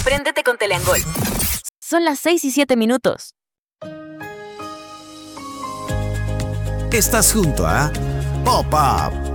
Préndete con Teleangol. Son las 6:07. Estás junto a Pop Up.